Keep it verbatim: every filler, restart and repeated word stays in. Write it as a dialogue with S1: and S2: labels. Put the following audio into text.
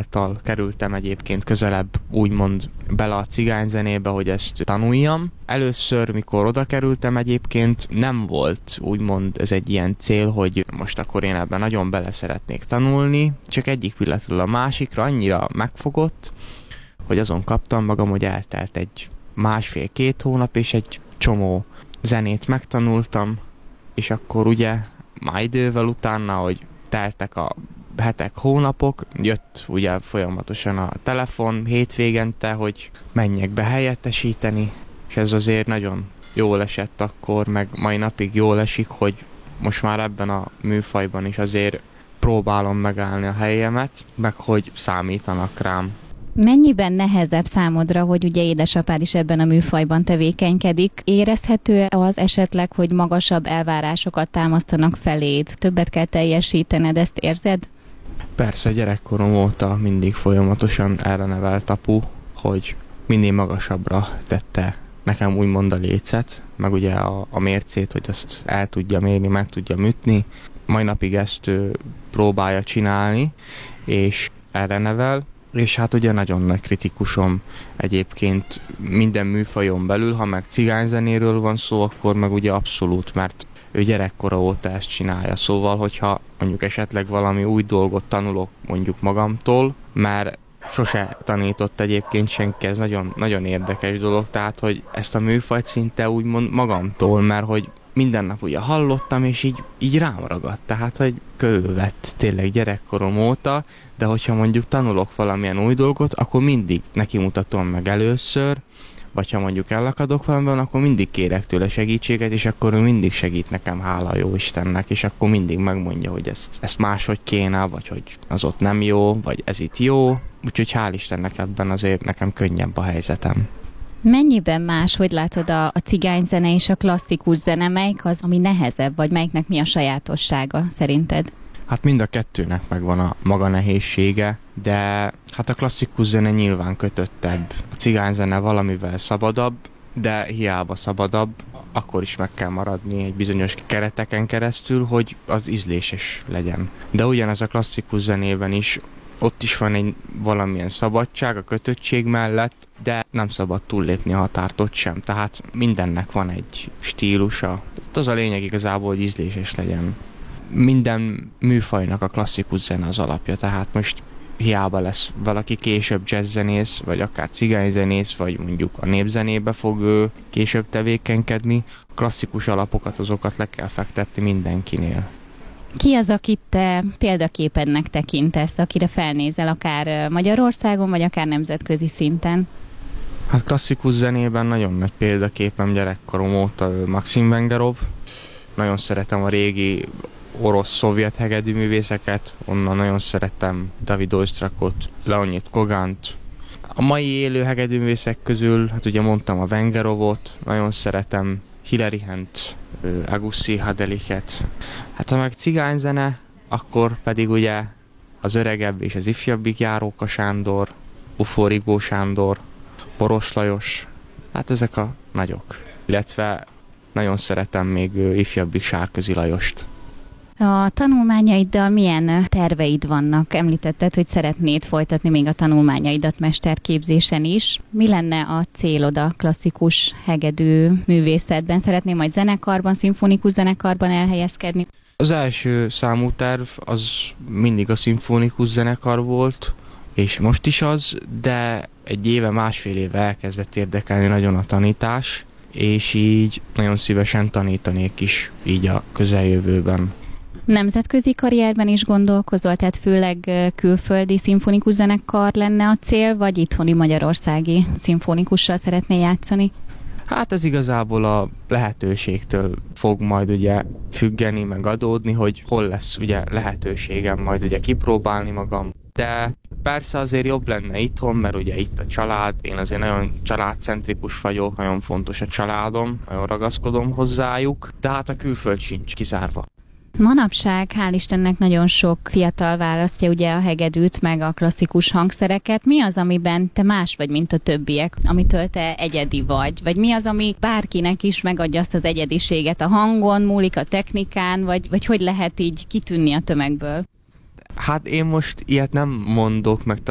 S1: ezáltal kerültem egyébként közelebb úgymond bele a cigányzenébe, hogy ezt tanuljam. Először, mikor oda kerültem egyébként, nem volt úgymond ez egy ilyen cél, hogy most akkor én ebben nagyon bele szeretnék tanulni, csak egyik pillanatról a másikra annyira megfogott, hogy azon kaptam magam, hogy eltelt egy másfél-két hónap, és egy csomó zenét megtanultam, és akkor ugye már idővel utána, hogy teltek a hetek, hónapok, jött ugye folyamatosan a telefon hétvégente, hogy menjek be helyettesíteni, és ez azért nagyon jól esett akkor, meg mai napig jól esik, hogy most már ebben a műfajban is azért próbálom megállni a helyemet, meg hogy számítanak rám.
S2: Mennyiben nehezebb számodra, hogy ugye édesapád is ebben a műfajban tevékenykedik? Érezhető az esetleg, hogy magasabb elvárásokat támasztanak feléd? Többet kell teljesítened, ezt érzed?
S1: Persze, gyerekkorom óta mindig folyamatosan erre nevelt apu, hogy minél magasabbra tette nekem úgymond a lécet, meg ugye a, a mércét, hogy azt el tudja mérni, meg tudja ütni. Mai napig ezt ő, próbálja csinálni, és erre nevel. És hát ugye nagyon nagy kritikusom egyébként minden műfajon belül, ha meg cigányzenéről van szó, akkor meg ugye abszolút, mert ő gyerekkora óta ezt csinálja. Szóval, hogyha mondjuk esetleg valami új dolgot tanulok mondjuk magamtól, mert sose tanított egyébként senki, ez nagyon, nagyon érdekes dolog, tehát, hogy ezt a műfajt szinte úgymond magamtól, mert hogy minden nap ugye hallottam, és így, így rám ragadt, tehát, hogy körülvett tényleg gyerekkorom óta, de hogyha mondjuk tanulok valamilyen új dolgot, akkor mindig neki mutatom meg először, vagy ha mondjuk ellakadok valamiben, akkor mindig kérek tőle segítséget, és akkor ő mindig segít nekem, hála jó Istennek, és akkor mindig megmondja, hogy ezt, ezt máshogy kéne, vagy hogy az ott nem jó, vagy ez itt jó, úgyhogy hál' Istennek ebben azért nekem könnyebb a helyzetem.
S2: Mennyiben más, hogy látod a, a cigányzene és a klasszikus zene, melyik az, ami nehezebb, vagy melyiknek mi a sajátossága szerinted?
S1: Hát mind a kettőnek megvan a maga nehézsége, de hát a klasszikus zene nyilván kötöttebb. A cigányzene valamivel szabadabb, de hiába szabadabb, akkor is meg kell maradni egy bizonyos kereteken keresztül, hogy az ízléses legyen. De ugyanez a klasszikus zenében is, ott is van egy valamilyen szabadság a kötöttség mellett, de nem szabad túllépni a határt ott sem. Tehát mindennek van egy stílusa. Az a lényeg igazából, hogy ízléses legyen. Minden műfajnak a klasszikus zene az alapja, tehát most hiába lesz valaki később jazzzenész, vagy akár cigányzenész, vagy mondjuk a népzenébe fog ő később tevékenykedni, a klasszikus alapokat, azokat le kell fektetni mindenkinél.
S2: Ki az, akit te példaképednek tekintesz, akire felnézel akár Magyarországon, vagy akár nemzetközi szinten?
S1: Hát klasszikus zenében nagyon nagy példaképem gyerekkorom óta Maxim Vengerov. Nagyon szeretem a régi orosz-szovjet hegedűművészeket, onnan nagyon szeretem David Oistrakot, Leonid Kogant. A mai élő hegedűművészek közül, hát ugye mondtam a Vengerovot, nagyon szeretem Hilary Hent, Agussi Hadelichet. Hát ha meg cigányzene, akkor pedig ugye az öregebb és az ifjabbik Járóka Sándor, Ufó Rigó Sándor, Boros Lajos, hát ezek a nagyok. Illetve nagyon szeretem még ifjabbik Sárközi Lajost.
S2: A tanulmányaiddal milyen terveid vannak? Említetted, hogy szeretnéd folytatni még a tanulmányaidat mesterképzésen is. Mi lenne a célod a klasszikus hegedű művészetben? Szeretnél majd zenekarban, szimfonikus zenekarban elhelyezkedni?
S1: Az első számú terv az mindig a szimfonikus zenekar volt, és most is az, de egy éve, másfél éve elkezdett érdekelni nagyon a tanítás, és így nagyon szívesen tanítanék is így a közeljövőben.
S2: Nemzetközi karrierben is gondolkozol, tehát főleg külföldi szimfonikus zenekar lenne a cél, vagy itthoni magyarországi szimfonikussal szeretnél játszani?
S1: Hát ez igazából a lehetőségtől fog majd ugye függeni, meg adódni, hogy hol lesz ugye lehetőségem majd ugye kipróbálni magam. De persze azért jobb lenne itthon, mert ugye itt a család, én azért nagyon családcentrikus vagyok, nagyon fontos a családom, nagyon ragaszkodom hozzájuk, de hát a külföld sincs kizárva.
S2: Manapság, hál' Istennek nagyon sok fiatal választja ugye a hegedűt, meg a klasszikus hangszereket. Mi az, amiben te más vagy, mint a többiek, amitől te egyedi vagy? Vagy mi az, ami bárkinek is megadja azt az egyediséget? A hangon múlik, a technikán, vagy, vagy hogy lehet így kitűnni a tömegből?
S1: Hát én most ilyet nem mondok, meg